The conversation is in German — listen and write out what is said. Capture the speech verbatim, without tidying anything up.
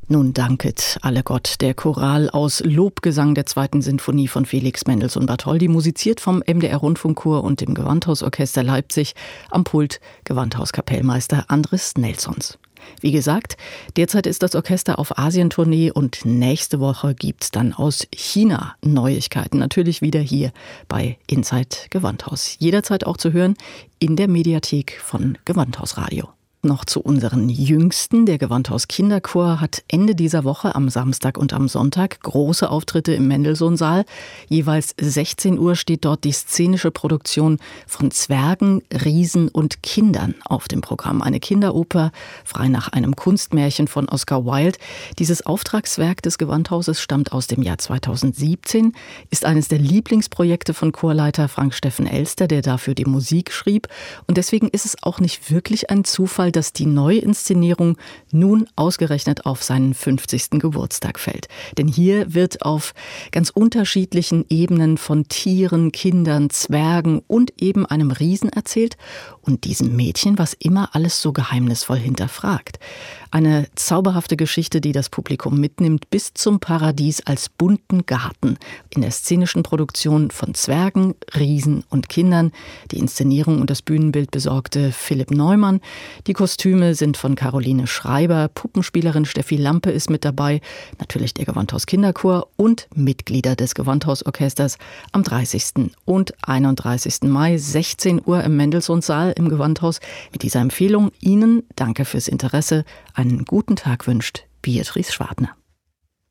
Nun danket alle Gott, der Choral aus Lobgesang der zweiten Sinfonie von Felix Mendelssohn Bartholdy, musiziert vom M D R-Rundfunkchor und dem Gewandhausorchester Leipzig, am Pult Gewandhauskapellmeister Andris Nelsons. Wie gesagt, derzeit ist das Orchester auf Asientournee und nächste Woche gibt's dann aus China Neuigkeiten. Natürlich wieder hier bei Inside Gewandhaus. Jederzeit auch zu hören in der Mediathek von Gewandhausradio. Noch zu unseren Jüngsten. Der Gewandhaus Kinderchor hat Ende dieser Woche am Samstag und am Sonntag große Auftritte im Mendelssohn-Saal. Jeweils sechzehn Uhr steht dort die szenische Produktion von Zwergen, Riesen und Kindern auf dem Programm. Eine Kinderoper, frei nach einem Kunstmärchen von Oscar Wilde. Dieses Auftragswerk des Gewandhauses stammt aus dem Jahr zweitausendsiebzehn, ist eines der Lieblingsprojekte von Chorleiter Frank-Steffen Elster, der dafür die Musik schrieb. Und deswegen ist es auch nicht wirklich ein Zufall, dass die Neuinszenierung nun ausgerechnet auf seinen fünfzigsten Geburtstag fällt. Denn hier wird auf ganz unterschiedlichen Ebenen von Tieren, Kindern, Zwergen und eben einem Riesen erzählt und diesem Mädchen, was immer alles so geheimnisvoll hinterfragt. Eine zauberhafte Geschichte, die das Publikum mitnimmt bis zum Paradies als bunten Garten in der szenischen Produktion von Zwergen, Riesen und Kindern. Die Inszenierung und das Bühnenbild besorgte Philipp Neumann. Die Kostüme sind von Caroline Schreiber, Puppenspielerin Steffi Lampe ist mit dabei, natürlich der Gewandhaus Kinderchor und Mitglieder des Gewandhausorchesters am dreißigsten und einunddreißigsten Mai, sechzehn Uhr im Mendelssohn-Saal im Gewandhaus. Mit dieser Empfehlung Ihnen danke fürs Interesse. Einen guten Tag wünscht Beatrice Schwartner.